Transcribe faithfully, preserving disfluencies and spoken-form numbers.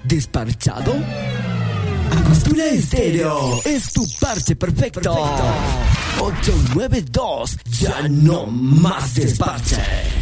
¿Desparchado? Angostura Estéreo es tu parche perfecto. ocho nueve dos, ya no más desparche.